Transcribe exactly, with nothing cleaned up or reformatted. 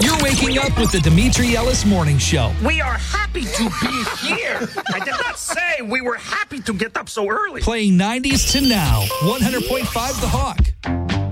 You're waking up with the Dimitri Ellis Morning Show. We are happy to be here. I did not say we were happy to get up so early. Playing nineties to now. one hundred point five The Hawk.